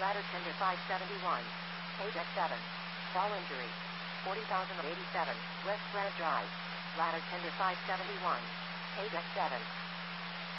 Ladder tender 571. Page X7. Fall injury. 40,087. West Branch Drive. Ladder tender 571. Page X7.